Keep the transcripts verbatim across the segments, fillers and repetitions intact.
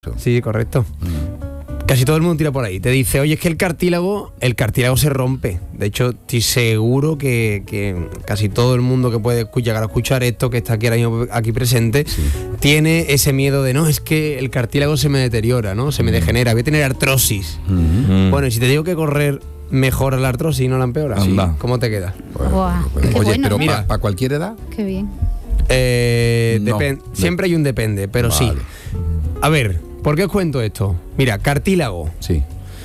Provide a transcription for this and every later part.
Sí, correcto. Mm. Casi todo el mundo tira por ahí. Te dice, oye, es que el cartílago, el cartílago se rompe. De hecho, estoy seguro que, que casi todo el mundo que puede llegar a escuchar esto, que está aquí ahora mismo aquí presente, sí, tiene ese miedo de, no, es que el cartílago se me deteriora, ¿no? Se me degenera, voy a tener artrosis. Mm. Bueno, y si te digo que correr mejora la artrosis y no la empeora, sí, ¿cómo te queda? Pues, wow, pues, oye, bueno, pero para pa cualquier edad. Qué bien. Eh, no, depend, no. Siempre hay un depende, pero vale, sí. A ver, ¿por qué os cuento esto? Mira, cartílago. Sí.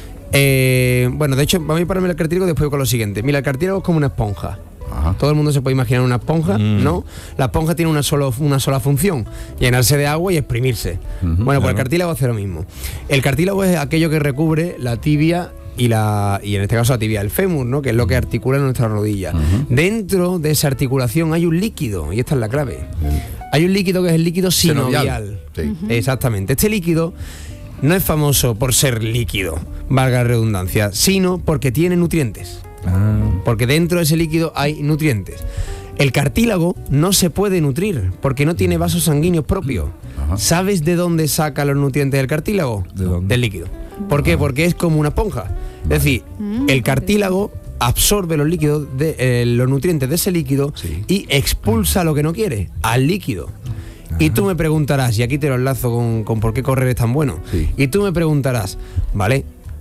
Eh, bueno, de hecho, vamos a ir para el cartílago después con lo siguiente. Mira, el cartílago es como una esponja. Ajá. Todo el mundo se puede imaginar una esponja, mm. ¿no? La esponja tiene una, solo, una sola función: llenarse de agua y exprimirse. Uh-huh, bueno, pues claro, el cartílago hace lo mismo. El cartílago es aquello que recubre la tibia y la y en este caso la tibia del fémur, ¿no? Que es lo que articula nuestra rodilla. Uh-huh. Dentro de esa articulación hay un líquido, y esta es la clave. Uh-huh. Hay un líquido que es el líquido sinovial. Sí. Uh-huh. Exactamente. Este líquido no es famoso por ser líquido, valga la redundancia, sino porque tiene nutrientes. Ah. Porque dentro de ese líquido hay nutrientes. El cartílago no se puede nutrir porque no tiene vasos sanguíneos propios. Ajá. ¿Sabes de dónde saca los nutrientes del cartílago? ¿De dónde? Del líquido. ¿Por qué? Porque es como una esponja. Vale. Es decir, mm, el cartílago absorbe los líquidos de, eh, los nutrientes de ese líquido, sí, y expulsa lo que no quiere, al líquido. Ajá. Y tú me preguntarás, y aquí te lo enlazo con, con por qué correr es tan bueno, sí, y tú me preguntarás, vale,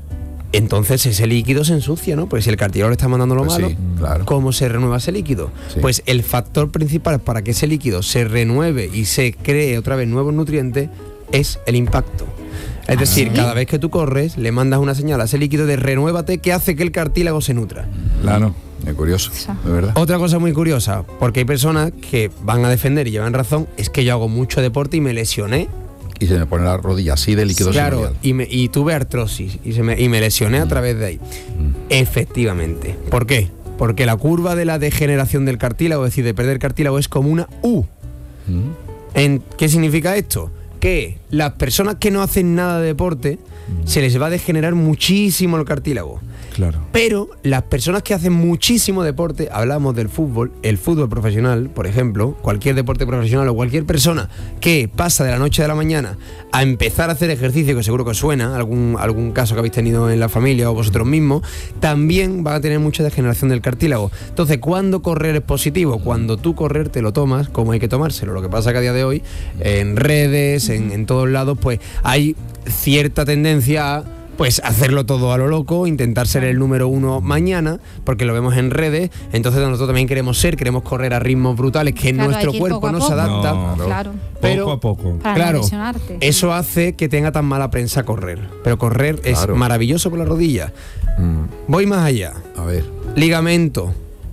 entonces ese líquido se ensucia, ¿no? Pues si el cartílago le está mandando lo pues malo, sí, claro, ¿cómo se renueva ese líquido? Sí. Pues el factor principal para que ese líquido se renueve y se cree otra vez nuevos nutrientes es el impacto. Es decir, ¿sí? Cada vez que tú corres, le mandas una señal a ese líquido de renuévate, que hace que el cartílago se nutra. Claro, es curioso, de verdad. Otra cosa muy curiosa, porque hay personas que van a defender y llevan razón, es que yo hago mucho deporte y me lesioné. Y se me pone la rodilla así de líquido sinovial. Claro, y, me, y tuve artrosis y, se me, y me lesioné mm. a través de ahí. Mm. Efectivamente. ¿Por qué? Porque la curva de la degeneración del cartílago, es decir, de perder cartílago, es como una U. Mm. ¿En qué significa esto? Que las personas que no hacen nada de deporte mm. se les va a degenerar muchísimo el cartílago. Claro. Pero las personas que hacen muchísimo deporte, hablamos del fútbol, el fútbol profesional, por ejemplo, cualquier deporte profesional o cualquier persona que pasa de la noche a la mañana a empezar a hacer ejercicio, que seguro que os suena, algún, algún caso que habéis tenido en la familia o vosotros mismos, también van a tener mucha degeneración del cartílago. Entonces, ¿cuándo correr es positivo? Cuando tú correr te lo tomas como hay que tomárselo. Lo que pasa que a día de hoy, en redes, en, en todos lados, pues hay cierta tendencia a pues hacerlo todo a lo loco, intentar ser el número uno mañana, porque lo vemos en redes. Entonces nosotros también queremos ser, queremos correr a ritmos brutales que claro, nuestro cuerpo no se adapta. No, claro. Pero, poco a poco. Claro, no eso hace que tenga tan mala prensa correr. Pero correr claro. es maravilloso por la rodilla. Mm. Voy más allá. A ver. Ligamento,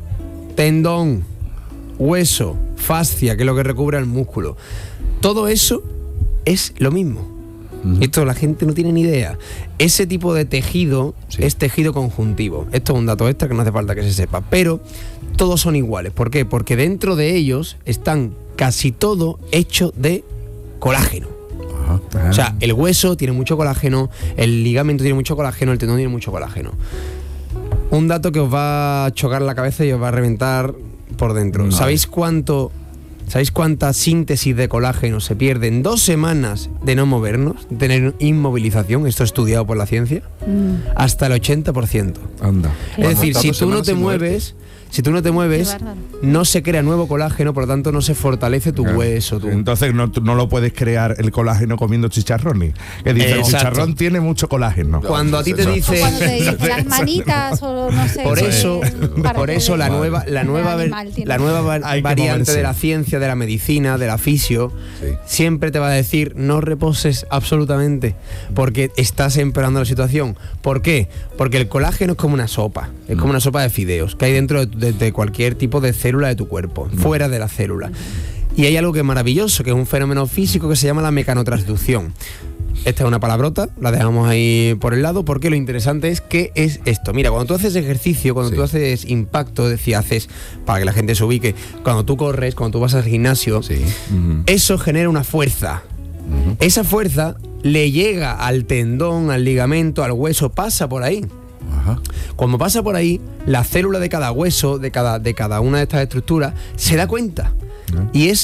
tendón, hueso, fascia, que es lo que recubre el músculo. Todo eso es lo mismo. Esto la gente no tiene ni idea. Ese tipo de tejido sí. es tejido conjuntivo. Esto es un dato extra que no hace falta que se sepa. Pero todos son iguales. ¿Por qué? Porque dentro de ellos están casi todo hecho de colágeno. Ajá. O sea, el hueso tiene mucho colágeno, el ligamento tiene mucho colágeno, el tendón tiene mucho colágeno. Un dato que os va a chocar la cabeza y os va a reventar por dentro. Vale. ¿Sabéis cuánto... ¿Sabéis cuánta síntesis de colágeno se pierde en dos semanas de no movernos, de tener inmovilización? Esto estudiado por la ciencia. Mm. Hasta el ochenta por ciento. Anda. Es decir, si tú no te mueves, si tú no te mueves, no se crea nuevo colágeno, por lo tanto no se fortalece tu claro. hueso. Tu... Entonces no, no lo puedes crear el colágeno comiendo chicharrones. Que dice, el chicharrón tiene mucho colágeno. Cuando a ti te dice... Cuando te dice las manitas o no sé. Por eso, por eso la nueva, la nueva, la nueva variante de la ciencia, de la medicina, de la fisio, sí. siempre te va a decir no reposes absolutamente, porque estás empeorando la situación. ¿Por qué? Porque el colágeno es como una sopa, es como una sopa de fideos que hay dentro de, de, de cualquier tipo de célula de tu cuerpo, fuera de la célula. Y hay algo que es maravilloso, que es un fenómeno físico que se llama la mecanotransducción. Esta es una palabrota, la dejamos ahí por el lado, porque lo interesante es qué es esto. Mira, cuando tú haces ejercicio, cuando sí. tú haces impacto, es decir, haces, para que la gente se ubique, cuando tú corres, cuando tú vas al gimnasio, sí. uh-huh. eso genera una fuerza. Uh-huh. Esa fuerza le llega al tendón, al ligamento, al hueso, pasa por ahí. Ajá. Cuando pasa por ahí, la célula de cada hueso, de cada, de cada una de estas estructuras, se da cuenta. Uh-huh. Y es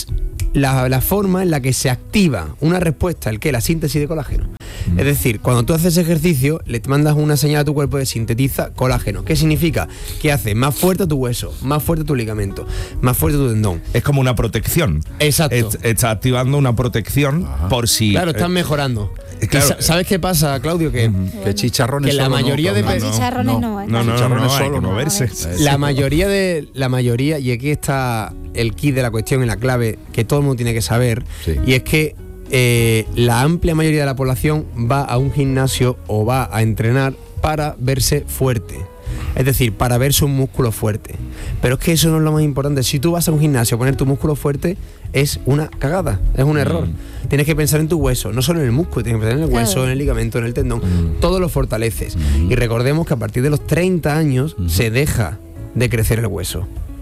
la, la forma en la que se activa una respuesta, el que la síntesis de colágeno. Mm. Es decir, cuando tú haces ejercicio, le mandas una señal a tu cuerpo de sintetiza colágeno. ¿Qué significa? Que hace más fuerte tu hueso, más fuerte tu ligamento, más fuerte tu tendón. Es como una protección. Exacto. Es, está activando una protección. Ajá. Por si... Claro, estás mejorando. Claro. ¿Sabes qué pasa, Claudio? Que, uh-huh. que chicharrones que la mayoría no, de no, no, chicharrones no, ¿eh? no, no, no, no, no, solo no verse. La mayoría de la mayoría y aquí está el kit de la cuestión y la clave que todo el mundo tiene que saber, sí. Y es que eh, la amplia mayoría de la población va a un gimnasio o va a entrenar para verse fuerte. Es decir, para ver sus músculos fuertes. Pero es que eso no es lo más importante. Si tú vas a un gimnasio a poner tu músculo fuerte, es una cagada, es un error. Mm. Tienes que pensar en tu hueso, no solo en el músculo, tienes que pensar en el hueso, claro. En el ligamento, en el tendón. Mm. Todo lo fortaleces. Mm. Y recordemos que a partir de los treinta años mm. se deja de crecer el hueso.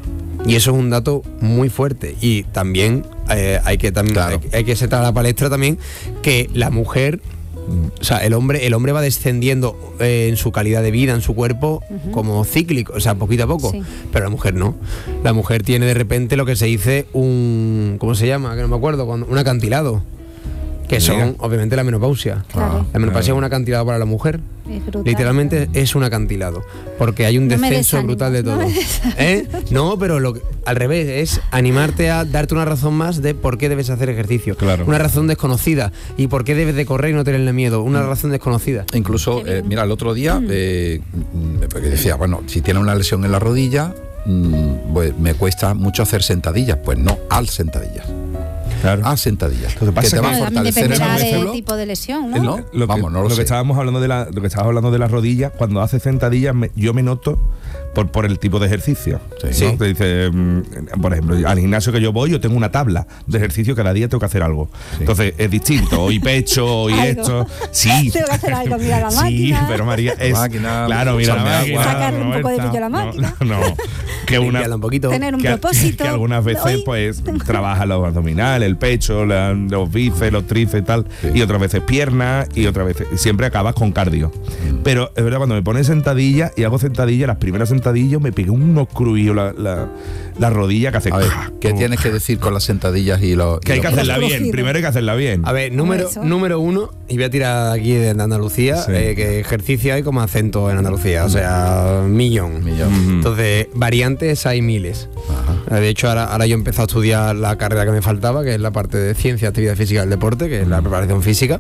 Y eso es un dato muy fuerte. Y también eh, hay que tam- claro. hay, hay que sentar a la palestra también que la mujer... O sea, el hombre, el hombre va descendiendo eh, en su calidad de vida, en su cuerpo, uh-huh. como cíclico, o sea, poquito a poco. Sí. Pero la mujer no. La mujer tiene de repente lo que se dice un... ¿Cómo se llama? Que no me acuerdo. Cuando, un acantilado. Que son, Mira. obviamente, la menopausia. Claro. La menopausia claro. es un acantilado para la mujer. Es brutal, literalmente claro. es un acantilado. Porque hay un no descenso brutal de todo. No, ¿Eh? no pero lo que, al revés, es animarte a darte una razón más de por qué debes hacer ejercicio. Claro. Una razón desconocida. Y por qué debes de correr y no tenerle miedo. Una mm. razón desconocida. Incluso, eh, mira, el otro día, mm. eh, porque decía, bueno, si tiene una lesión en la rodilla, mm, pues me cuesta mucho hacer sentadillas. Pues no, al sentadillas. Claro. A sentadillas. Lo que pasa que te va a fortalecer el músculo. Tipo de lesión, ¿no? ¿No? Lo, Vamos, no lo, lo que estábamos hablando de la, lo que estábamos hablando de las rodillas, cuando haces sentadillas, me, yo me noto por, por el tipo de ejercicio. Sí. ¿No? Sí. Te dice, por ejemplo, al gimnasio que yo voy, yo tengo una tabla de ejercicio, cada día tengo que hacer algo. Sí. Entonces es distinto, hoy pecho, hoy esto. Sí. Tengo que hacer algo, mira la máquina. Sí, pero María, es. La máquina, claro, mira la máquina. Sacarle un poco de brillo a la máquina. No, no. Que una, un poquito. Tener un que, propósito. Que algunas veces, hoy, pues, trabaja los abdominales, el pecho, la, los bíceps, los tríceps y tal, sí. Y otras veces piernas y otras veces siempre acabas con cardio. Mm. Pero es verdad, cuando me pones sentadilla y hago sentadilla, las primeras sentadillas me pegué unos cruillos la, la, la rodilla que hace. A ver, ¿qué como... tienes que decir con las sentadillas y los? Que hay que hacerla bien. Primero hay que hacerla bien. A ver, número número uno, y voy a tirar aquí de Andalucía, sí. eh, que ejercicio hay como acento en Andalucía, o sea, millón. millón. Mm-hmm. Entonces, variantes hay miles. Ajá. De hecho, ahora, ahora yo he empezado a estudiar la carrera que me faltaba, que es la parte de ciencia, actividad física del deporte, que es la preparación física.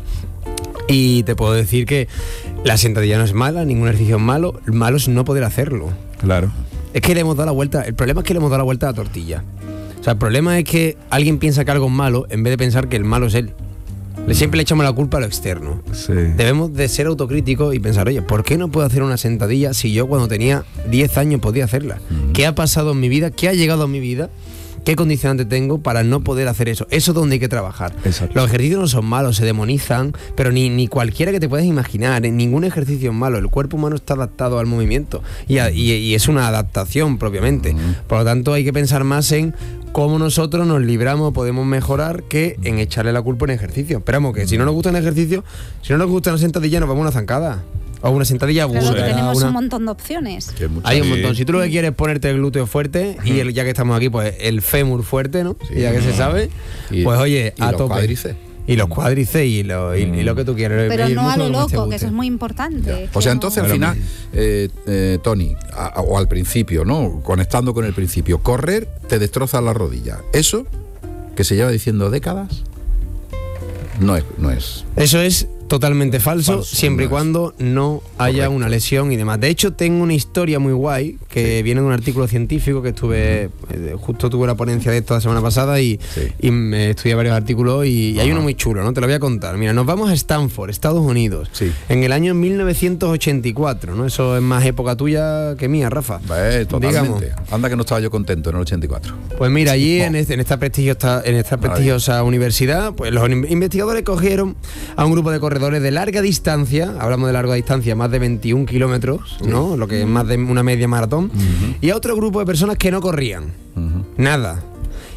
Y te puedo decir que la sentadilla no es mala, ningún ejercicio es malo, lo malo es no poder hacerlo. Claro. Es que le hemos dado la vuelta, el problema es que le hemos dado la vuelta a la tortilla. O sea, el problema es que alguien piensa que algo es malo en vez de pensar que el malo es él. Le siempre le echamos la culpa a lo externo. Sí. Debemos de ser autocríticos y pensar, oye, ¿por qué no puedo hacer una sentadilla si yo cuando tenía diez años podía hacerla? Mm. ¿Qué ha pasado en mi vida? ¿Qué ha llegado a mi vida? ¿Qué condicionante tengo para no poder hacer eso? Eso es donde hay que trabajar. Exacto. Los ejercicios no son malos, se demonizan, pero ni, ni cualquiera que te puedas imaginar, ¿eh? Ningún ejercicio es malo. El cuerpo humano está adaptado al movimiento y, a, y, y es una adaptación propiamente. Uh-huh. Por lo tanto, hay que pensar más en cómo nosotros nos libramos, podemos mejorar, que en echarle la culpa en ejercicio. Esperamos que si no nos gusta el ejercicio, si no nos gusta una sentadilla, nos vamos a una zancada. O una sentadilla burda. Claro, tenemos una... un montón de opciones. Hay un montón. Si tú lo que quieres es ponerte el glúteo fuerte, y el, ya que estamos aquí, pues el fémur fuerte, ¿no? Sí, y ya que no. se sabe, y, pues oye, y a los tope. Cuádriceps. Y los cuádriceps y lo, y, y lo que tú quieres. Pero no a lo loco, que eso es muy importante. O sea, entonces al final, eh, eh, Tony, a, o al principio, ¿no? Conectando con el principio, correr te destroza la rodilla. Eso, que se lleva diciendo décadas, no es. No es. Eso es totalmente falso, falso siempre no y cuando no haya Correcto. Una lesión y demás. De hecho, tengo una historia muy guay que sí. viene de un artículo científico que estuve, uh-huh. justo tuve una ponencia de esto la semana pasada y, sí. y me estudié varios artículos y, y hay uno muy chulo, ¿no? Te lo voy a contar. Mira, nos vamos a Stanford, Estados Unidos, sí. en el año mil novecientos ochenta y cuatro, ¿no? Eso es más época tuya que mía, Rafa. Eh, totalmente. Digamos. Anda que no estaba yo contento en el ochenta y cuatro. Pues mira, allí oh. en, este, en esta prestigiosa, en esta prestigiosa universidad, pues los investigadores cogieron a un grupo de corredores de larga distancia, hablamos de larga distancia, más de veintiún kilómetros, ¿no? Sí. Lo que es más de una media maratón, uh-huh. y a otro grupo de personas que no corrían, uh-huh. nada.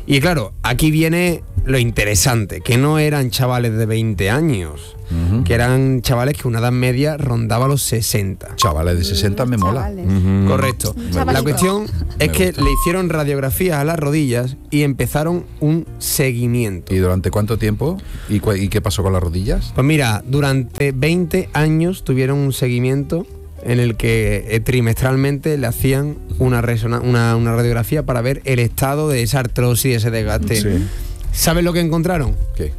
Y claro, aquí viene lo interesante, que no eran chavales de veinte años, uh-huh. que eran chavales que una edad media rondaba los sesenta. Chavales de sesenta me mola. Uh-huh. Correcto. La cuestión es que le hicieron radiografías a las rodillas y empezaron un seguimiento. ¿Y durante cuánto tiempo? ¿Y, cu- y qué pasó con las rodillas? Pues mira, durante veinte años tuvieron un seguimiento en el que eh, trimestralmente le hacían una, resona- una, una radiografía para ver el estado de esa artrosis, ese desgaste. Sí. ¿Sabes lo que encontraron? ¿Qué?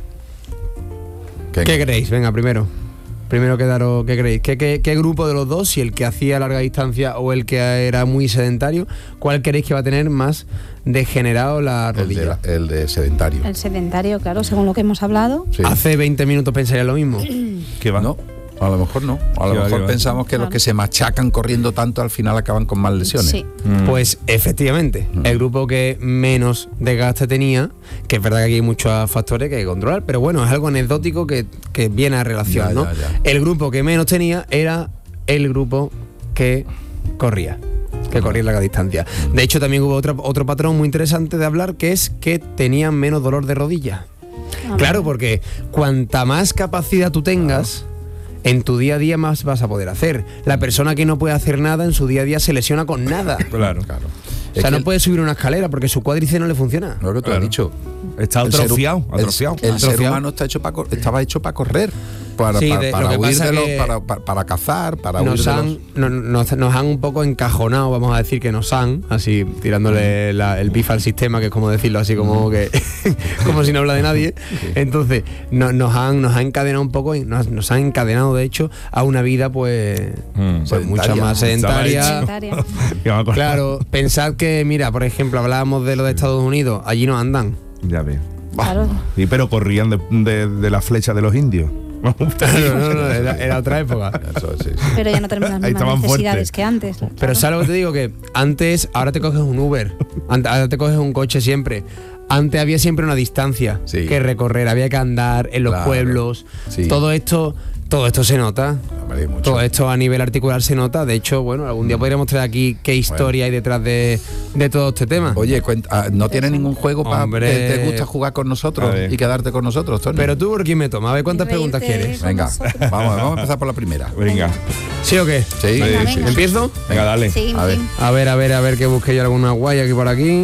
¿Qué, ¿Qué creéis? Venga, primero. Primero que daros, ¿qué creéis? ¿Qué, qué, ¿Qué grupo de los dos, si el que hacía larga distancia o el que era muy sedentario, cuál creéis que va a tener más degenerado la rodilla? El de, la, el de sedentario. El sedentario, claro, según lo que hemos hablado. Sí. Hace veinte minutos pensaría lo mismo. ¿Qué va? No, a lo mejor no. A lo ¿Qué va, mejor qué va? pensamos que Claro. los que se machacan corriendo tanto al final acaban con más lesiones. Sí. Mm. Pues efectivamente, Mm. el grupo que menos desgaste tenía, que es verdad que aquí hay muchos factores que hay que controlar, pero bueno, es algo anecdótico que, que viene a relación, Ya, ¿no? ya, ya. El grupo que menos tenía era el grupo que corría, que corría en larga distancia. De hecho, también hubo otro, otro patrón muy interesante de hablar, que es que tenían menos dolor de rodilla. Ah, Claro, porque cuanta más capacidad tú tengas, en tu día a día más vas a poder hacer. La persona que no puede hacer nada en su día a día se lesiona con nada. Claro. Claro. O sea, Es no que puede subir una escalera porque su cuádriceps no le funciona. Lo que tú Claro. has dicho. Está El ser- atrofiado, el- atrofiado. El, ser Atrofiado. humano está hecho pa cor- estaba hecho para correr, para, Sí, para, de- para lo que huir pasa de los, que para, para, para cazar, para huir Nos de han, los... no- nos, nos han un poco encajonado, vamos a decir que nos han, así tirándole la- el bife al sistema, que es como decirlo así como que como si no habla de nadie. Entonces, no- nos han nos ha encadenado un poco, y nos, nos han encadenado de hecho a una vida pues, Mm. pues mucho Sedentaria. más sedentaria. sedentaria. Que me acuerdo. Claro, pensad que, mira, por ejemplo, hablábamos de lo de Estados Unidos, allí no andan. Ya ves. Claro. Sí, pero corrían de, de, de la flecha de los indios. No, no, no, era, era otra época. Eso, sí, sí. Pero ya no tenemos las Ahí mismas estaban necesidades fuertes. que antes. Pero claro. ¿sabes lo que te digo? Que antes, ahora te coges un Uber, ant- ahora te coges un coche siempre. Antes había siempre una distancia Sí. que recorrer, había que andar en los Claro. pueblos. Sí. Todo esto, todo esto se nota. Hombre, mucho. Todo esto a nivel articular se nota. De hecho, bueno, algún día podríamos traer aquí qué historia hay detrás de, de todo este tema. Oye, cuenta, ah, ¿no tienes ningún juego para Hombre. que te gusta jugar con nosotros A ver. y quedarte con nosotros, Tony? Pero tú, ¿por quién me toma? A ver cuántas Y preguntas reírte. quieres. Venga, nosotros. vamos, vamos a empezar por la primera. Venga. ¿Sí o qué? Sí, Venga, sí, venga. ¿Empiezo? Venga, dale. Sí, A ver. sí. A ver, a ver, a ver que busque yo alguna guay aquí por aquí.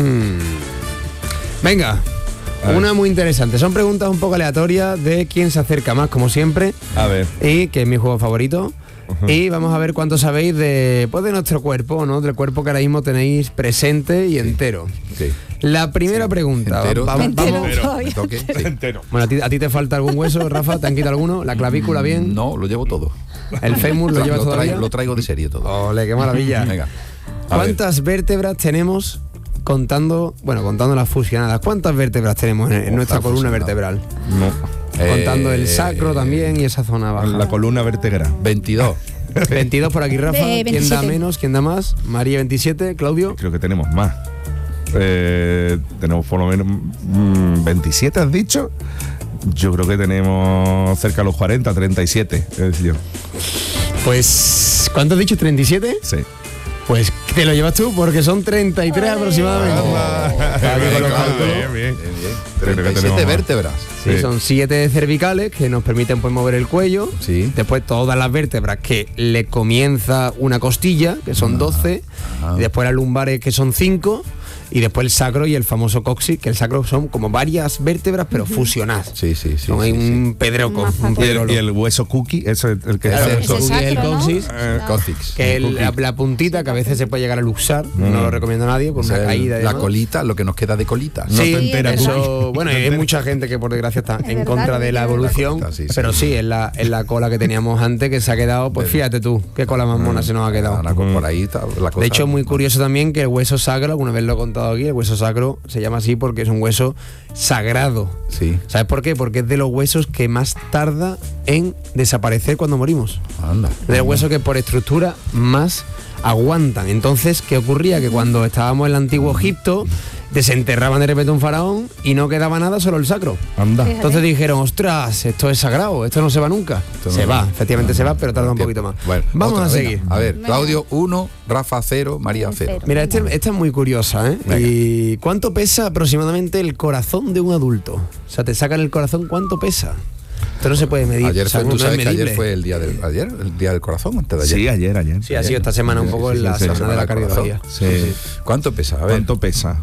Venga, A ver. una muy interesante. Son preguntas un poco aleatorias de quién se acerca más, como siempre, A ver. y que es mi juego favorito. Y vamos a ver cuánto sabéis de, pues, de nuestro cuerpo, ¿no? Del cuerpo que ahora mismo tenéis presente y entero. sí. La primera pregunta. Entero. va- va- Entero. vamos- Me todavía. toque, sí. Entero. Bueno, ¿a ti, a ti te falta algún hueso, Rafa? ¿Te han quitado alguno? ¿La clavícula bien? No, lo llevo todo. ¿El fémur lo Lo, llevas lo todavía? traigo, lo traigo de serie todo. Ole, qué maravilla. Venga. A ver. ¿Cuántas vértebras tenemos contando, bueno, contando las fusionadas? ¿Cuántas vértebras tenemos en, en Oh, nuestra las columna fusionadas. vertebral? No. Contando el Eh, sacro también y esa zona baja. La columna vertebral. veintidós. veintidós por aquí, Rafa. Ve- ¿Quién da veintisiete. menos? ¿Quién da más? María veintisiete, Claudio. Creo que tenemos más. Eh, tenemos por lo menos mm, veintisiete, ¿has dicho? Yo creo que tenemos cerca de los cuarenta, treinta y siete. Es decir, yo. Pues, ¿cuánto has dicho? ¿treinta y siete? Sí. Pues te lo llevas tú porque son treinta y tres Ole. aproximadamente. Para que con los Claro, cálculos. bien, bien. Bien, bien. Creo que treinta y siete tenemos más. vértebras. Sí, Sí. son siete cervicales que nos permiten pues mover el cuello. Sí. Después todas las vértebras que le comienza una costilla, que son doce. ah. Y después las lumbares, que son cinco. Y después el sacro y el famoso coxis, que el sacro son como varias vértebras, pero fusionadas. Sí, sí, sí. Son sí, ahí sí. un pedroco, Más un fácil. Y el, pedrolo. y el hueso cookie, eso es el que Ese- está- ese El sacro, el ¿no? coxis. El cóccix. Que el- la, la puntita que a veces se puede llegar a luxar, no lo recomiendo a nadie por O sea, una caída. y la demás. colita, lo que nos queda de colita. No Sí, te enteras, es eso, bueno, hay mucha gente que por desgracia está en verdad, contra de la es verdad. evolución, Sí, sí. pero sí, es la, es la cola que teníamos antes que se ha quedado, pues fíjate tú, qué cola más mona se nos ha quedado. Una cosa por ahí está la cosa. De hecho, es muy curioso también que el hueso sacro, alguna vez lo he contado aquí, el hueso sacro se llama así porque es un hueso sagrado. Sí, ¿Sabes por qué? Porque es de los huesos que más tarda en desaparecer cuando morimos. anda. De los huesos que por estructura más aguantan. Entonces, ¿qué ocurría? Que cuando estábamos en el antiguo Egipto desenterraban de repente un faraón y no quedaba nada, solo el sacro. Anda. Fíjate. Entonces dijeron, ostras, esto es sagrado, esto no se va nunca. Esto se no- va, efectivamente se va, pero tarda un poquito más. Bueno, Vamos otra, a venga. seguir. A ver, Claudio uno, Rafa cero, María cero. Cero. Mira, este- esta es muy curiosa, ¿eh? Venga. ¿Y cuánto pesa aproximadamente el corazón de un adulto? O sea, te sacan el corazón, ¿cuánto pesa? Esto no se puede medir. Ayer o sea, fue, no tú es sabes que ayer medible. fue el día del ayer, el día del corazón, antes de ayer. Sí, ayer, ayer. Sí, ha sido esta semana un poco Sí, sí, la sí, semana semana de la del corazón. cardiología. Sí. ¿Cuánto pesa? A ver. ¿Cuánto pesa?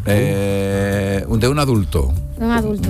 Eh, de un adulto. Un adulto.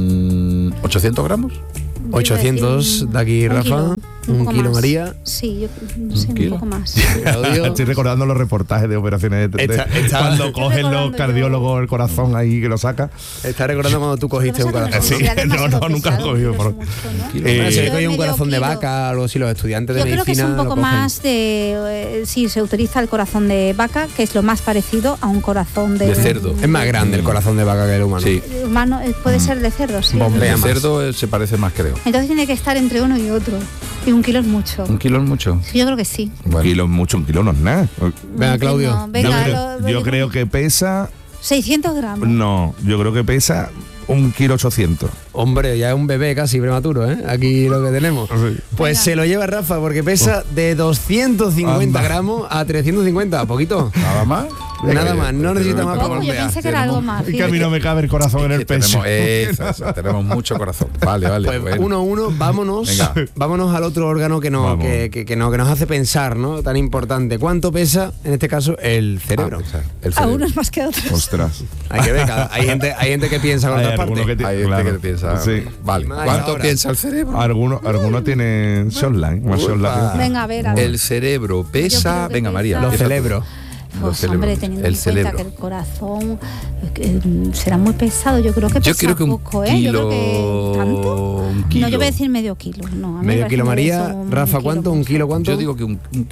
Mm, ¿ochocientos gramos? ochocientos de aquí, Un Rafa. kilo, Un poco kilo, más. María. Sí, yo no sé, un, kilo? poco más. Claudio. Estoy recordando los reportajes de operaciones de, de- Está- está- cuando Estoy cogen los recordando cardiólogos el corazón ahí que lo saca. Está recordando cuando tú cogiste un corazón. Sí, no, no, nunca lo he cogido, por- Kilo. Eh, Bueno, se le cogió un medio corazón de kilo. vaca, algo así, los estudiantes de Yo creo que es medicina. un poco lo cogen. más de... eh, sí, se utiliza el corazón de vaca, que es lo más parecido a un corazón de... De cerdo. Es más grande el corazón de vaca que el humano. Sí. Humano, eh, puede ser de cerdo, sí. Bombea. El más. cerdo eh, se parece más, creo. Entonces tiene que estar entre uno y otro. Y un kilo es mucho. ¿Un kilo es mucho? Sí, yo creo que sí. Un Bueno. kilo es mucho, un kilo no es nada. Venga, Claudio. No, venga, yo creo, lo- yo creo que pesa. seiscientos gramos. No, yo creo que pesa un kilo ochocientos. Hombre, ya es un bebé casi prematuro, ¿eh? Aquí lo que tenemos. Pues Venga. se lo lleva Rafa porque pesa de doscientos cincuenta Anda. gramos a trescientos cincuenta, poquito. ¿Nada más? Nada más, no necesita más para ¿Cómo? Yo bombear. pensé que era algo más. Es que a mí no me cabe el corazón en el Que pecho. tenemos, eso, eso, tenemos mucho corazón. Vale, vale. Pues bueno. uno a uno, vámonos, Venga. vámonos al otro órgano que, no, Vamos. que, que, que no, que nos hace pensar, ¿no? Tan importante. ¿Cuánto pesa, en este caso, el cerebro? Ah, o sea, el A cerebro. unos más que a otros. Ostras. Hay que ver, cada- hay, gente, hay gente que piensa con Hay otras alguno partes. que Hay gente Claro. que piensa. Sí. Vale. Y más ¿Cuánto ahora. piensa el cerebro? Algunos algunos tienen shortline, más Upa. shortline. Venga, a ver, a ver. El cerebro pesa. creo que Venga, pesa- María. Los empieza tú. cerebros. Los Pues, hombre, cerebros. teniendo El en cuenta cerebro. que el corazón eh, será muy pesado, yo creo que pesa Yo creo que un poco, ¿eh? Yo creo que kilo- tanto. un No, kilo. yo voy a decir medio kilo. No, a mí me Medio parece kilo que María. es un Rafa, kilo ¿cuánto? ¿Un mucho. kilo cuánto? Yo digo que un, un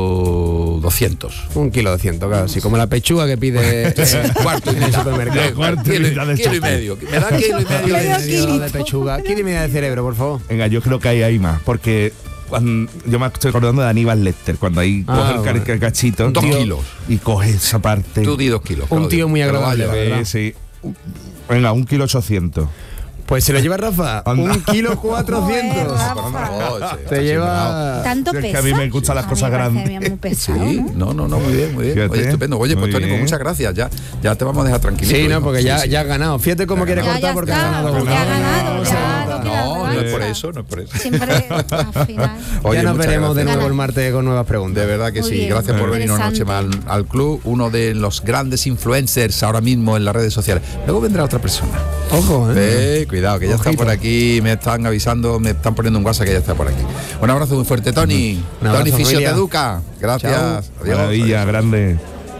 kilo doscientos. Un kilo de ciento, claro. Así como la pechuga que pide eh, Cuarto y en el mitad. supermercado. Eh, Cuarto y kilo, mitad de kilo y choco. medio. ¿Me da kilo y medio? Kilo y Medio medio de kilito. pechuga. Kilo y medio de cerebro, por favor. Venga, yo creo que ahí hay más, porque cuando, yo me estoy acordando de Aníbal Lecter, cuando ahí Ah, coge el, car- bueno. el cachito Dos tío, kilos. y coge esa parte. Tú di dos kilos. Un Claudio. tío muy Te lo vas a agradable, llevar. ¿verdad? Sí, sí. Venga, un kilo ochocientos. Pues se lo lleva Rafa. Anda. Un kilo cuatrocientos. Joder, Por favor, sí, Te está lleva. ¿Tanto Es que pesa? a mí me gustan las A mí cosas me parece grandes. muy pesado, Sí, ¿no? no, no, no, muy bien, muy bien. Fíjate. Oye, estupendo. Oye, pues Muy Tony, pues bien. muchas gracias. Ya, ya te vamos a dejar tranquilito. Sí, no, hijo. porque Sí, ya, sí. ya has ganado. Fíjate cómo Ya quiere has Ya, ya cortar porque está, ha ganado. porque ha ganado, No, ya no, no queda No, no es por revancha. eso, no es por eso. Siempre al final. Oye, Ya nos muchas veremos de gracias. nuevo el martes con nuevas preguntas. De verdad que Muy sí. bien, Gracias por muy venir una noche más al, interesante. al club. Uno de los grandes influencers ahora mismo en las redes sociales. Luego vendrá otra persona. Ojo, ¿eh? Eh, cuidado, que ya está Ojito. por aquí. Me están avisando, me están poniendo un WhatsApp que ya está por aquí. Un abrazo muy fuerte, Tony. Un abrazo, Tony Fisio familia. te educa. Gracias. Chao. Adiós. Maravilla, Adiós. grande.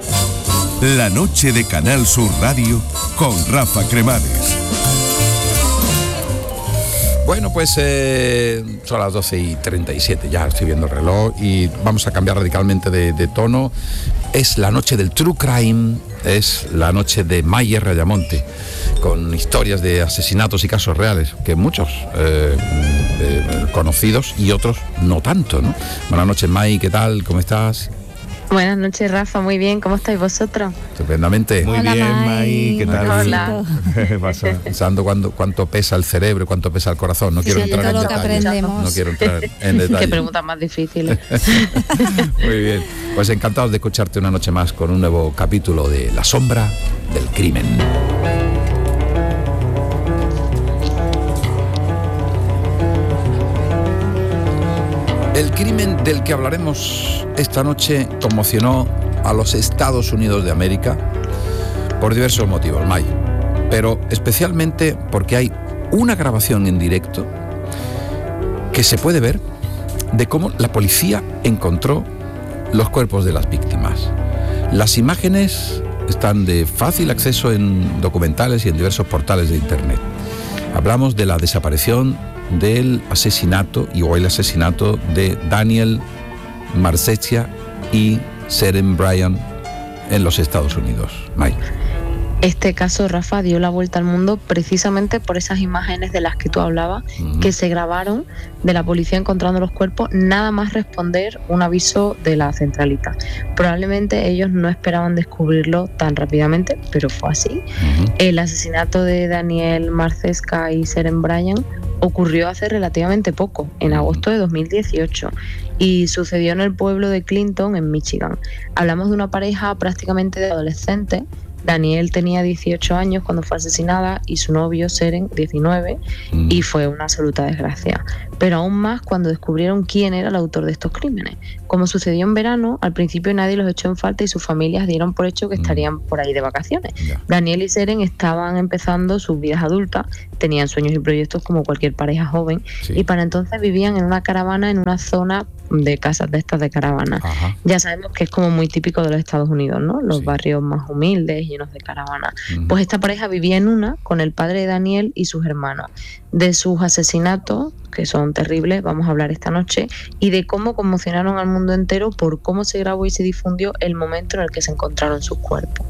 La noche de Canal Sur Radio con Rafa Cremades. Bueno, pues eh, son las doce y treinta y siete, ya estoy viendo el reloj y vamos a cambiar radicalmente de, de tono. Es la noche del True Crime, es la noche de Mayer Rayamonte, con historias de asesinatos y casos reales, que muchos eh, eh, conocidos y otros no tanto, ¿no? Buenas noches, May, ¿qué tal? ¿Cómo estás? Buenas noches, Rafa. Muy bien. ¿Cómo estáis vosotros? Estupendamente. Muy Hola, bien, Mai. Mai, ¿qué tal? Hola. ¿Qué pasa? Pensando cuánto, cuánto pesa el cerebro, cuánto pesa el corazón. No quiero Sí, entrar todo en lo que detalles. aprendemos. No quiero entrar en Qué detalles. preguntas más difíciles. Muy bien, pues encantados de escucharte una noche más con un nuevo capítulo de La sombra del crimen. El crimen del que hablaremos esta noche conmocionó a los Estados Unidos de América por diversos motivos, May, pero especialmente porque hay una grabación en directo que se puede ver de cómo la policía encontró los cuerpos de las víctimas. Las imágenes están de fácil acceso en documentales y en diversos portales de internet. Hablamos de la desaparición del asesinato y o el asesinato de Daniel Marceccia y Seren Bryan en los Estados Unidos. May. Este caso, Rafa, dio la vuelta al mundo precisamente por esas imágenes de las que tú hablabas, uh-huh. que se grabaron de la policía encontrando los cuerpos, nada más responder un aviso de la centralita. Probablemente ellos no esperaban descubrirlo tan rápidamente, pero fue así. Uh-huh. El asesinato de Daniel Marcesca y Seren Bryan ocurrió hace relativamente poco, en agosto de dos mil dieciocho, y sucedió en el pueblo de Clinton, en Michigan. Hablamos de una pareja prácticamente de adolescentes. Daniel tenía dieciocho años cuando fue asesinada y su novio, Seren, diecinueve, mm. y fue una absoluta desgracia. Pero aún más cuando descubrieron quién era el autor de estos crímenes. Como sucedió en verano, al principio nadie los echó en falta y sus familias dieron por hecho que estarían por ahí de vacaciones. Yeah. Daniel y Seren estaban empezando sus vidas adultas, tenían sueños y proyectos como cualquier pareja joven, sí. y para entonces vivían en una caravana en una zona de casas de estas de caravana. Ajá. Ya sabemos que es como muy típico de los Estados Unidos, ¿no? Los sí. barrios más humildes, llenos de caravanas. Uh-huh. Pues esta pareja vivía en una con el padre de Daniel y sus hermanos. De sus asesinatos, que son terribles, vamos a hablar esta noche, y de cómo conmocionaron al mundo entero por cómo se grabó y se difundió el momento en el que se encontraron sus cuerpos.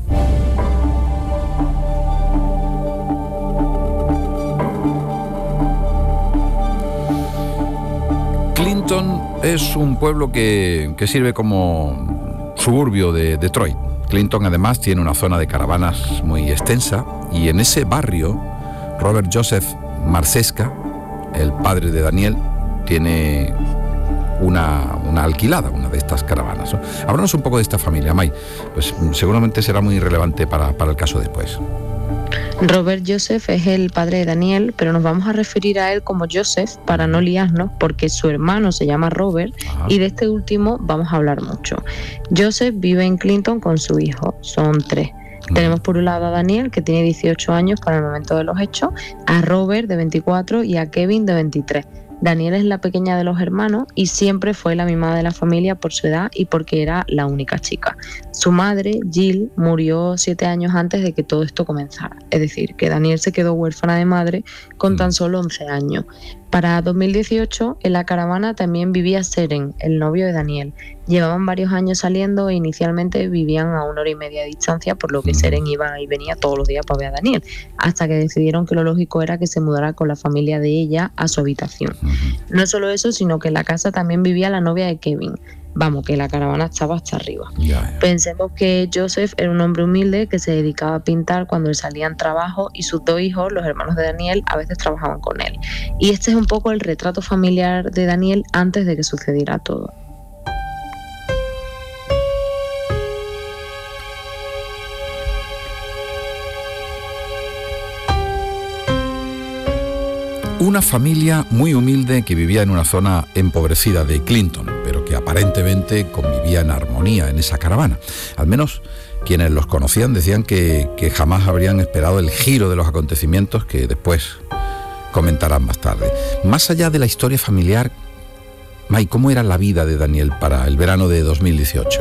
Clinton es un pueblo que, que sirve como suburbio de Detroit. Clinton además tiene una zona de caravanas muy extensa y en ese barrio Robert Joseph Marcesca, el padre de Daniel, tiene una, una alquilada, una de estas caravanas, ¿no? Háblanos un poco de esta familia, May, pues seguramente será muy relevante para, para el caso después. Robert Joseph es el padre de Daniel, pero nos vamos a referir a él como Joseph para no liarnos, porque su hermano se llama Robert. Ajá. Y de este último vamos a hablar mucho. Joseph vive en Clinton con su hijo, son tres. Mm. Tenemos por un lado a Daniel, que tiene dieciocho años para el momento de los hechos, a Robert de veinticuatro y a Kevin de veintitrés. Daniel es la pequeña de los hermanos y siempre fue la mimada de la familia por su edad y porque era la única chica. Su madre, Jill, murió siete años antes de que todo esto comenzara. Es decir, que Daniel se quedó huérfana de madre con tan solo once años. Para dos mil dieciocho, en la caravana también vivía Seren, el novio de Daniel. Llevaban varios años saliendo e inicialmente vivían a una hora y media de distancia, por lo que Seren iba y venía todos los días para ver a Daniel, hasta que decidieron que lo lógico era que se mudara con la familia de ella a su habitación. No solo eso, sino que en la casa también vivía la novia de Kevin. Vamos, que la caravana estaba hasta arriba. Yeah, yeah. Pensemos que Joseph era un hombre humilde que se dedicaba a pintar cuando él salía en trabajo y sus dos hijos, los hermanos de Daniel, a veces trabajaban con él. Y este es un poco el retrato familiar de Daniel antes de que sucediera todo. Una familia muy humilde que vivía en una zona empobrecida de Clinton, pero que aparentemente convivía en armonía en esa caravana. Al menos quienes los conocían decían que, que jamás habrían esperado el giro de los acontecimientos que después comentarán más tarde. Más allá de la historia familiar, May, ¿cómo era la vida de Daniel para el verano de dos mil dieciocho?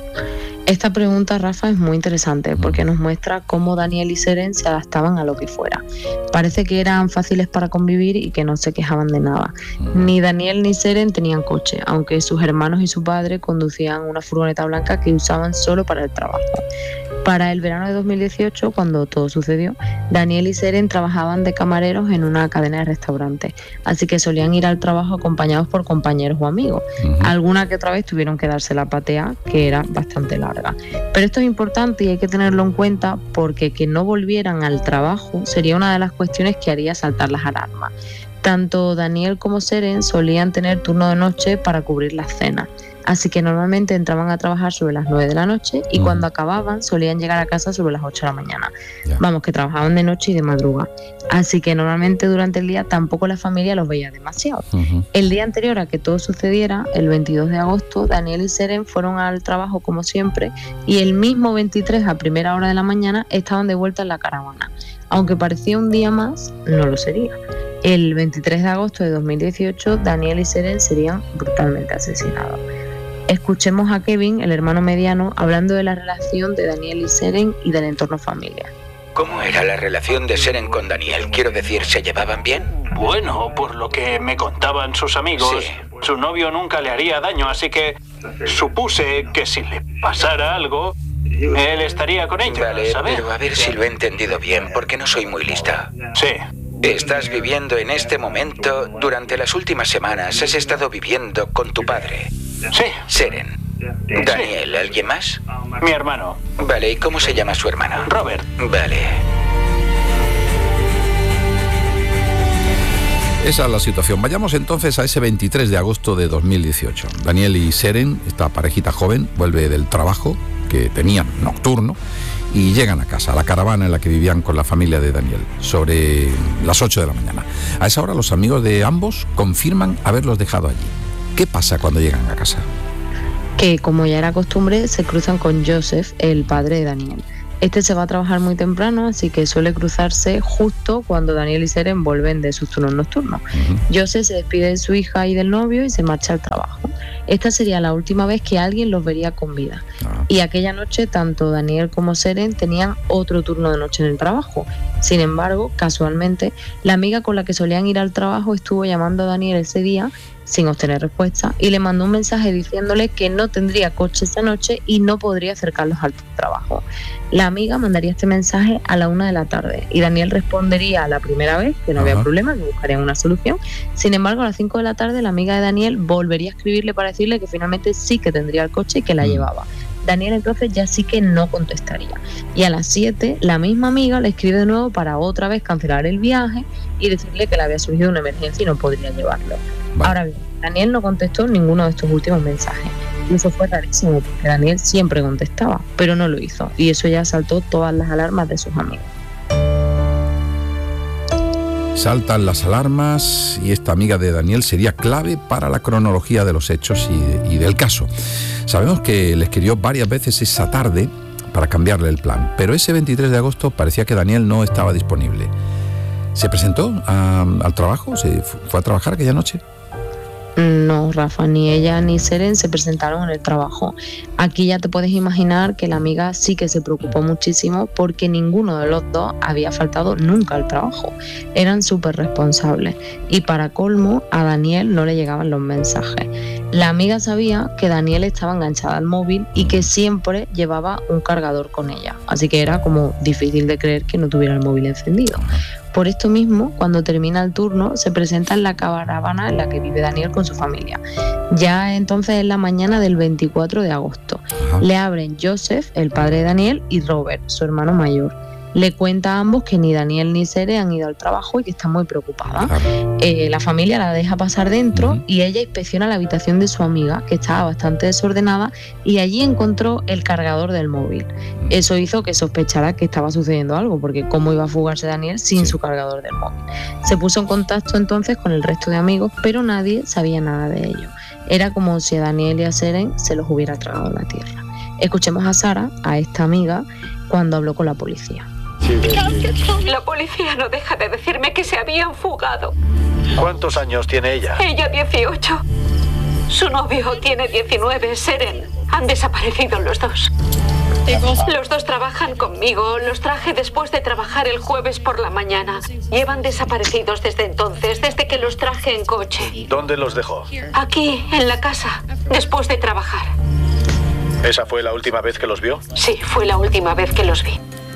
Esta pregunta, Rafa, es muy interesante porque nos muestra cómo Daniel y Seren se adaptaban a lo que fuera. Parece que eran fáciles para convivir y que no se quejaban de nada. Ni Daniel ni Seren tenían coche, aunque sus hermanos y su padre conducían una furgoneta blanca que usaban solo para el trabajo. Para el verano de dos mil dieciocho, cuando todo sucedió, Daniel y Seren trabajaban de camareros en una cadena de restaurantes, así que solían ir al trabajo acompañados por compañeros o amigos. Uh-huh. Alguna que otra vez tuvieron que darse la patea, que era bastante larga. Pero esto es importante y hay que tenerlo en cuenta porque que no volvieran al trabajo sería una de las cuestiones que haría saltar las alarmas. Tanto Daniel como Seren solían tener turno de noche para cubrir las cenas. Así que normalmente entraban a trabajar sobre las nueve de la noche y mm. cuando acababan solían llegar a casa sobre las ocho de la mañana. Yeah. Vamos, que trabajaban de noche y de madrugada. Así que normalmente durante el día tampoco la familia los veía demasiado. Uh-huh. El día anterior a que todo sucediera, el veintidós de agosto, Daniel y Seren fueron al trabajo como siempre y el mismo veintitrés a primera hora de la mañana estaban de vuelta en la caravana. Aunque parecía un día más, no lo sería. El veintitrés de agosto de dos mil dieciocho, Daniel y Seren serían brutalmente asesinados. Escuchemos a Kevin, el hermano mediano, hablando de la relación de Daniel y Seren y del entorno familiar. ¿Cómo era la relación de Seren con Daniel? Quiero decir, ¿se llevaban bien? Bueno, por lo que me contaban sus amigos, sí. Su novio nunca le haría daño, así que supuse que si le pasara algo, Él estaría con ellos, Vale, ¿sabes? pero a ver si lo he entendido bien, porque no soy muy lista. Sí. Estás viviendo en este momento, durante las últimas semanas has estado viviendo con tu padre. Sí. Seren. Daniel, ¿alguien más? Mi hermano. Vale, ¿y cómo se llama su hermano? Robert. Vale. Esa es la situación. Vayamos entonces a ese veintitrés de agosto de dos mil dieciocho. Daniel y Seren, esta parejita joven, vuelve del trabajo que tenían nocturno y llegan a casa, a la caravana en la que vivían con la familia de Daniel, sobre las ocho de la mañana. A esa hora los amigos de ambos confirman haberlos dejado allí. ¿Qué pasa cuando llegan a casa? Que, como ya era costumbre, se cruzan con Joseph, el padre de Daniel. Este se va a trabajar muy temprano, así que suele cruzarse justo cuando Daniel y Seren vuelven de sus turnos nocturnos. Uh-huh. Joseph se despide de su hija y del novio y se marcha al trabajo. Esta sería la última vez que alguien los vería con vida. Uh-huh. Y aquella noche, tanto Daniel como Seren tenían otro turno de noche en el trabajo. Sin embargo, casualmente, la amiga con la que solían ir al trabajo estuvo llamando a Daniel ese día sin obtener respuesta y le mandó un mensaje diciéndole que no tendría coche esa noche y no podría acercarlos al trabajo. La amiga mandaría este mensaje a la una de la tarde y Daniel respondería a la primera vez que no Ajá. había problema, que buscarían una solución. Sin embargo, a las cinco de la tarde la amiga de Daniel volvería a escribirle para decirle que finalmente sí que tendría el coche y que la mm. llevaba. Daniel entonces ya sí que no contestaría. Y a las siete, la misma amiga le escribe de nuevo para otra vez cancelar el viaje y decirle que le había surgido una emergencia y no podría llevarlo. Vale. Ahora bien, Daniel no contestó ninguno de estos últimos mensajes. Y eso fue rarísimo porque Daniel siempre contestaba, pero no lo hizo. Y eso ya saltó todas las alarmas de sus amigos. Saltan las alarmas y esta amiga de Daniel sería clave para la cronología de los hechos y, y del caso. Sabemos que le escribió varias veces esa tarde para cambiarle el plan, pero ese veintitrés de agosto parecía que Daniel no estaba disponible. ¿Se presentó a, al trabajo? ¿Se fue a trabajar aquella noche? No, Rafa, ni ella ni Seren se presentaron en el trabajo. Aquí ya te puedes imaginar que la amiga sí que se preocupó muchísimo porque ninguno de los dos había faltado nunca al trabajo. Eran súper responsables y para colmo a Daniel no le llegaban los mensajes. La amiga sabía que Daniel estaba enganchada al móvil y que siempre llevaba un cargador con ella, así que era como difícil de creer que no tuviera el móvil encendido. Por esto mismo, cuando termina el turno, se presenta en la caravana en la que vive Daniel con su familia. Ya entonces es la mañana del veinticuatro de agosto. Ajá. Le abren Joseph, el padre de Daniel, y Robert, su hermano mayor. Le cuenta a ambos que ni Daniel ni Sere han ido al trabajo y que está muy preocupada. Eh, la familia la deja pasar dentro uh-huh. y ella inspecciona la habitación de su amiga, que estaba bastante desordenada, y allí encontró el cargador del móvil. Uh-huh. Eso hizo que sospechara que estaba sucediendo algo, porque cómo iba a fugarse Daniel sin sí. su cargador del móvil. Se puso en contacto entonces con el resto de amigos, pero nadie sabía nada de ello. Era como si a Daniel y a Seren se los hubiera tragado la tierra. Escuchemos a Sara, a esta amiga, cuando habló con la policía. La policía no deja de decirme que se habían fugado. ¿Cuántos años tiene ella? Ella dieciocho. Su novio tiene diecinueve, Seren. Han desaparecido los dos. Los dos trabajan conmigo. Los traje después de trabajar el jueves por la mañana. Llevan desaparecidos desde entonces, desde que los traje en coche. ¿Dónde los dejó? Aquí, en la casa, después de trabajar. ¿Esa fue la última vez que los vio? Sí, fue la última vez que los vi.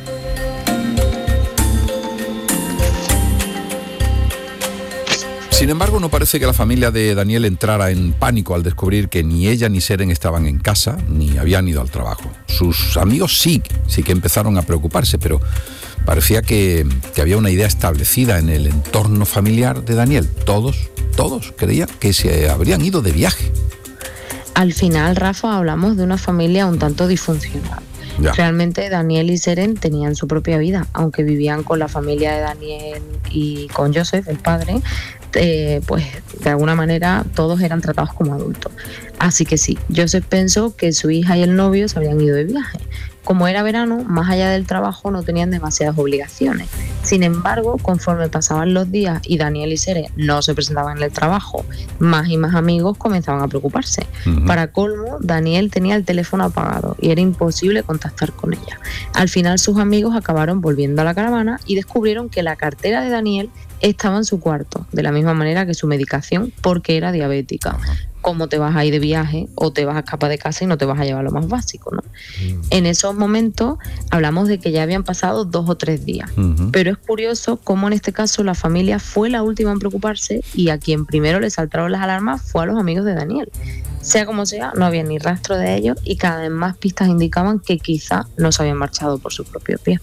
Sin embargo, no parece que la familia de Daniel entrara en pánico al descubrir que ni ella ni Seren estaban en casa, ni habían ido al trabajo. Sus amigos sí, sí que empezaron a preocuparse, pero parecía que, que había una idea establecida en el entorno familiar de Daniel. Todos, todos creían que se habrían ido de viaje. Al final, Rafa, hablamos de una familia un tanto disfuncional. Ya. Realmente Daniel y Seren tenían su propia vida, aunque vivían con la familia de Daniel y con Joseph, el padre, eh, pues de alguna manera todos eran tratados como adultos. Así que sí, Joseph pensó que su hija y el novio se habían ido de viaje. Como era verano, más allá del trabajo no tenían demasiadas obligaciones. Sin embargo, conforme pasaban los días y Daniel y Sere no se presentaban en el trabajo, más y más amigos comenzaban a preocuparse. Uh-huh. Para colmo, Daniel tenía el teléfono apagado y era imposible contactar con ella. Al final sus amigos acabaron volviendo a la caravana y descubrieron que la cartera de Daniel estaba en su cuarto, de la misma manera que su medicación, porque era diabética. cómo te vas a ir de viaje o te vas a escapar de casa y no te vas a llevar lo más básico, ¿no? Mm. En esos momentos hablamos de que ya habían pasado dos o tres días, uh-huh. pero es curioso cómo en este caso la familia fue la última en preocuparse y a quien primero le saltaron las alarmas fue a los amigos de Daniel. Sea como sea, no había ni rastro de ellos y cada vez más pistas indicaban que quizá no se habían marchado por sus propios pies.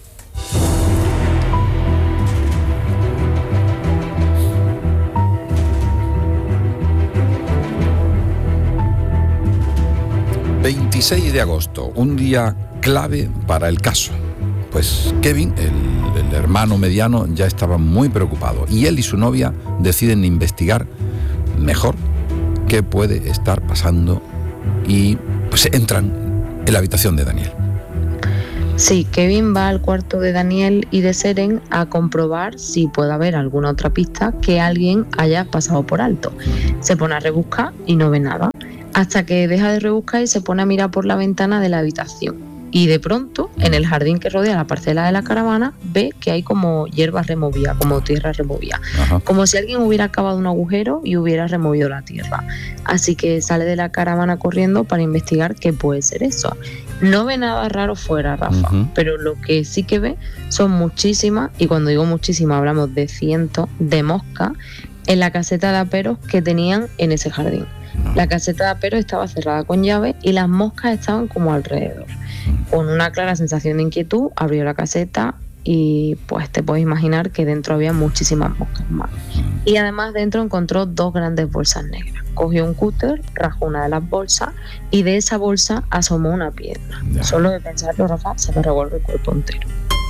veintiséis de agosto, un día clave para el caso. Pues Kevin, el, el hermano mediano, ya estaba muy preocupado y él y su novia deciden investigar mejor qué puede estar pasando y pues entran en la habitación de Daniel. Sí, Kevin va al cuarto de Daniel y de Seren a comprobar si puede haber alguna otra pista que alguien haya pasado por alto. Se pone a rebuscar y no ve nada, hasta que deja de rebuscar y se pone a mirar por la ventana de la habitación. Y de pronto, en el jardín que rodea la parcela de la caravana, ve que hay como hierba removida, como tierra removida. Ajá. Como si alguien hubiera cavado un agujero y hubiera removido la tierra. Así que sale de la caravana corriendo para investigar qué puede ser eso. No ve nada raro fuera, Rafa, uh-huh. pero lo que sí que ve son muchísimas, y cuando digo muchísimas hablamos de cientos de moscas, en la caseta de aperos que tenían en ese jardín. No. La caseta de aperos estaba cerrada con llave y las moscas estaban como alrededor. Con una clara sensación de inquietud, abrió la caseta y pues te puedes imaginar que dentro había muchísimas moscas más. Y además dentro encontró dos grandes bolsas negras. Cogió un cúter, rajó una de las bolsas y de esa bolsa asomó una pierna. Ya. Solo de pensarlo, Rafa, se me revuelve el cuerpo entero.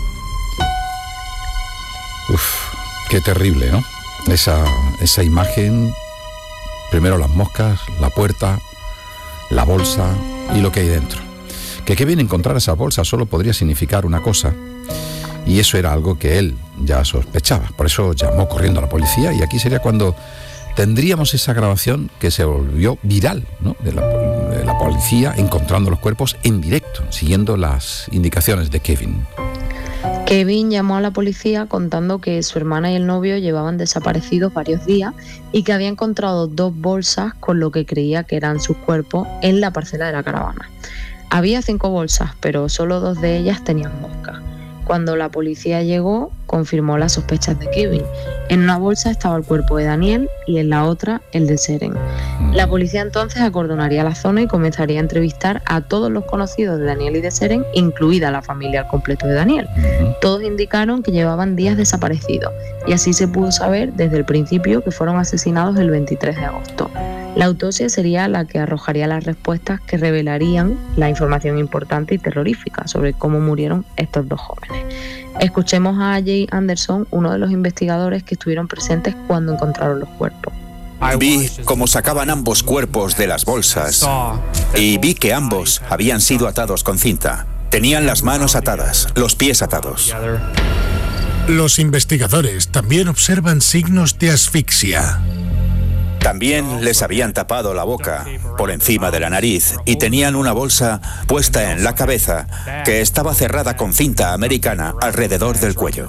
Uf, qué terrible, ¿no? Esa, esa imagen, primero las moscas, la puerta, la bolsa y lo que hay dentro. Que Kevin encontrar esa bolsa solo podría significar una cosa, y eso era algo que él ya sospechaba. Por eso llamó corriendo a la policía, y aquí sería cuando tendríamos esa grabación que se volvió viral, ¿no? de, la, de la policía encontrando los cuerpos en directo, siguiendo las indicaciones de Kevin. Kevin llamó a la policía contando que su hermana y el novio llevaban desaparecidos varios días y que había encontrado dos bolsas con lo que creía que eran sus cuerpos en la parcela de la caravana. Había cinco bolsas, pero solo dos de ellas tenían moscas. Cuando la policía llegó, confirmó las sospechas de Kevin. En una bolsa estaba el cuerpo de Daniel y en la otra el de Seren. La policía entonces acordonaría la zona y comenzaría a entrevistar a todos los conocidos de Daniel y de Seren, incluida la familia al completo de Daniel. Todos indicaron que llevaban días desaparecidos y así se pudo saber desde el principio que fueron asesinados el veintitrés de agosto. La autopsia sería la que arrojaría las respuestas que revelarían la información importante y terrorífica sobre cómo murieron estos dos jóvenes. Escuchemos a Jay Anderson, uno de los investigadores que estuvieron presentes cuando encontraron los cuerpos. Vi cómo sacaban ambos cuerpos de las bolsas y vi que ambos habían sido atados con cinta. Tenían las manos atadas, los pies atados. Los investigadores también observan signos de asfixia. También les habían tapado la boca por encima de la nariz y tenían una bolsa puesta en la cabeza que estaba cerrada con cinta americana alrededor del cuello.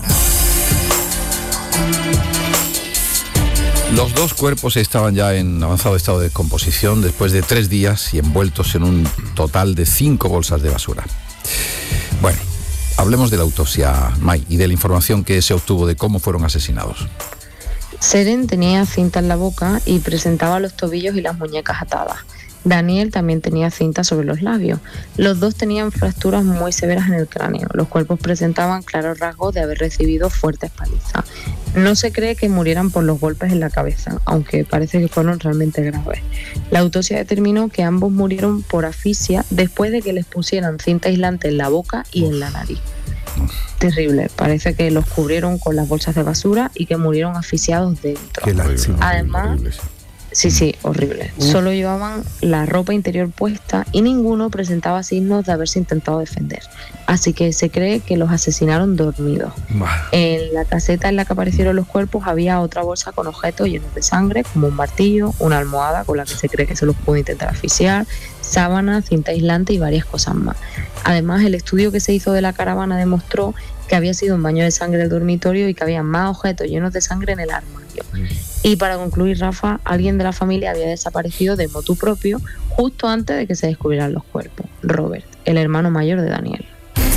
Los dos cuerpos estaban ya en avanzado estado de descomposición después de tres días y envueltos en un total de cinco bolsas de basura. Bueno, hablemos de la autopsia, May, y de la información que se obtuvo de cómo fueron asesinados. Seren tenía cinta en la boca y presentaba los tobillos y las muñecas atadas. Daniel también tenía cinta sobre los labios. Los dos tenían fracturas muy severas en el cráneo. Los cuerpos presentaban claros rasgos de haber recibido fuertes palizas. No se cree que murieran por los golpes en la cabeza, aunque parece que fueron realmente graves. La autopsia determinó que ambos murieron por asfixia después de que les pusieran cinta aislante en la boca y en la nariz. Terrible, parece que los cubrieron con las bolsas de basura y que murieron asfixiados dentro. Además, sí, sí, horrible. Solo llevaban la ropa interior puesta y ninguno presentaba signos de haberse intentado defender. Así que se cree que los asesinaron dormidos. En la caseta en la que aparecieron los cuerpos había otra bolsa con objetos llenos de sangre, como un martillo, una almohada con la que se cree que se los pudo intentar asfixiar, sábanas, cinta aislante y varias cosas más. Además, el estudio que se hizo de la caravana demostró que había sido un baño de sangre el dormitorio y que había más objetos llenos de sangre en el armario. Y para concluir, Rafa, alguien de la familia había desaparecido de motu propio justo antes de que se descubrieran los cuerpos. Robert, el hermano mayor de Daniel.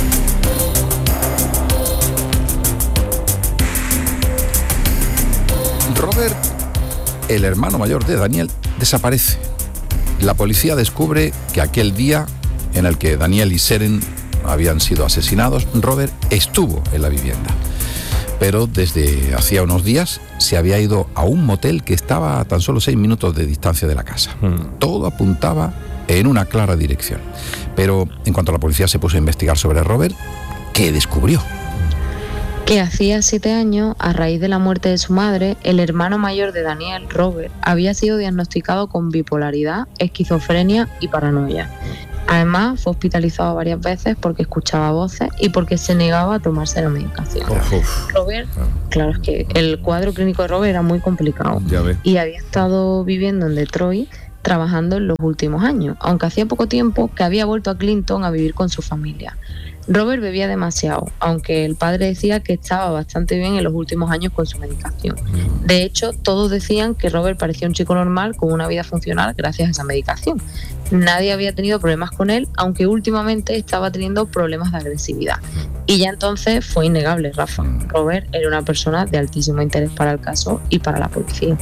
Robert, el hermano mayor de Daniel, desaparece. La policía descubre que aquel día en el que Daniel y Seren habían sido asesinados, Robert estuvo en la vivienda. Pero desde hacía unos días se había ido a un motel que estaba a tan solo seis minutos de distancia de la casa. Mm. Todo apuntaba en una clara dirección. Pero en cuanto la policía se puso a investigar sobre Robert, ¿qué descubrió? Que hacía siete años, a raíz de la muerte de su madre, el hermano mayor de Daniel, Robert, había sido diagnosticado con bipolaridad, esquizofrenia y paranoia. Además, fue hospitalizado varias veces porque escuchaba voces y porque se negaba a tomarse la medicación. Uf. Robert, claro, es que el cuadro clínico de Robert era muy complicado y había estado viviendo en Detroit trabajando en los últimos años, aunque hacía poco tiempo que había vuelto a Clinton a vivir con su familia. Robert bebía demasiado, aunque el padre decía que estaba bastante bien en los últimos años con su medicación. De hecho, todos decían que Robert parecía un chico normal con una vida funcional gracias a esa medicación. Nadie había tenido problemas con él, aunque últimamente estaba teniendo problemas de agresividad. Y ya entonces fue innegable, Rafa. Robert era una persona de altísimo interés para el caso y para la policía.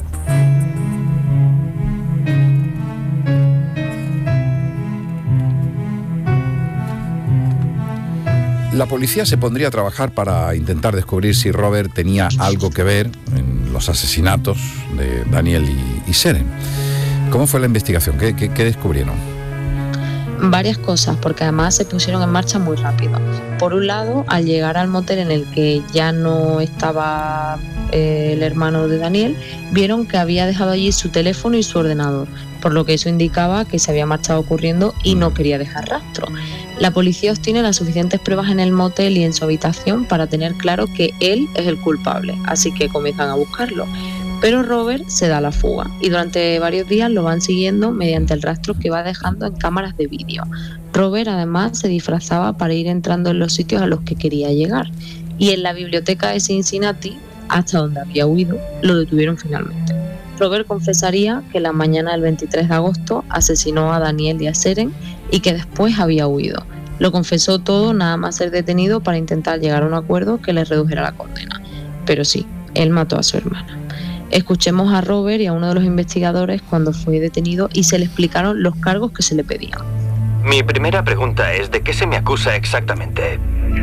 La policía se pondría a trabajar para intentar descubrir si Robert tenía algo que ver en los asesinatos de Daniel y, y Seren. ¿Cómo fue la investigación? ¿Qué, qué, qué descubrieron? Varias cosas, porque además se pusieron en marcha muy rápido. Por un lado, al llegar al motel en el que ya no estaba eh, el hermano de Daniel, vieron que había dejado allí su teléfono y su ordenador, por lo que eso indicaba que se había marchado corriendo y no quería dejar rastro. La policía obtiene las suficientes pruebas en el motel y en su habitación para tener claro que él es el culpable, así que comienzan a buscarlo. Pero Robert se da la fuga y durante varios días lo van siguiendo mediante el rastro que va dejando en cámaras de vídeo. Robert además se disfrazaba para ir entrando en los sitios a los que quería llegar. Y en la biblioteca de Cincinnati, hasta donde había huido, lo detuvieron finalmente. Robert confesaría que la mañana del veintitrés de agosto asesinó a Daniel y a Seren y que después había huido. Lo confesó todo nada más ser detenido para intentar llegar a un acuerdo que le redujera la condena. Pero sí, él mató a su hermana. Escuchemos a Robert y a uno de los investigadores cuando fue detenido y se le explicaron los cargos que se le pedían. Mi primera pregunta es: ¿de qué se me acusa exactamente?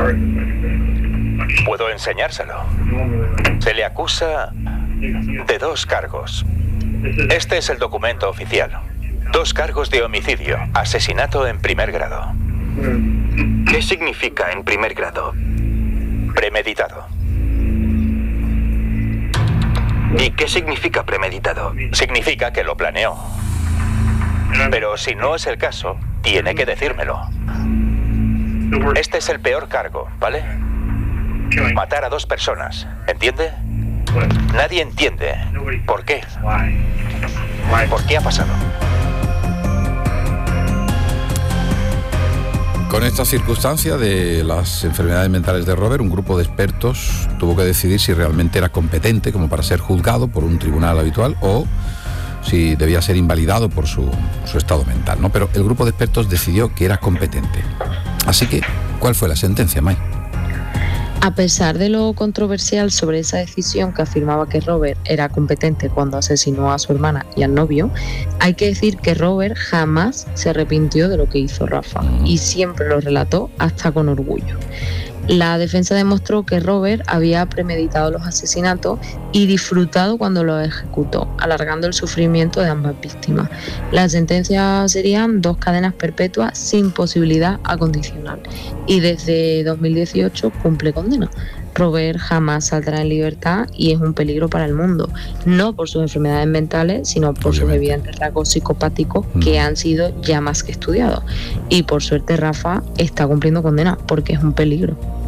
Puedo enseñárselo. Se le acusa de dos cargos. Este es el documento oficial. Dos cargos de homicidio, asesinato en primer grado. ¿Qué significa en primer grado? Premeditado. ¿Y qué significa premeditado? Significa que lo planeó. Pero si no es el caso, tiene que decírmelo. Este es el peor cargo, ¿vale? Matar a dos personas, ¿entiende? Nadie entiende. ¿Por qué? ¿Por qué ha pasado? Con esta circunstancia de las enfermedades mentales de Robert, un grupo de expertos tuvo que decidir si realmente era competente como para ser juzgado por un tribunal habitual o si debía ser invalidado por su, su estado mental, ¿no? Pero el grupo de expertos decidió que era competente. Así que, ¿cuál fue la sentencia, May? A pesar de lo controversial sobre esa decisión que afirmaba que Robert era competente cuando asesinó a su hermana y al novio, hay que decir que Robert jamás se arrepintió de lo que hizo Rafa y siempre lo relató hasta con orgullo. La defensa demostró que Robert había premeditado los asesinatos y disfrutado cuando los ejecutó, alargando el sufrimiento de ambas víctimas. La sentencia serían dos cadenas perpetuas sin posibilidad a condicional y desde dos mil dieciocho cumple condena. Robert jamás saldrá en libertad y es un peligro para el mundo, no por sus enfermedades mentales, sino por Obviamente. sus evidentes rasgos psicopáticos mm. que han sido ya más que estudiados. Y por suerte Rafa está cumpliendo condena porque es un peligro.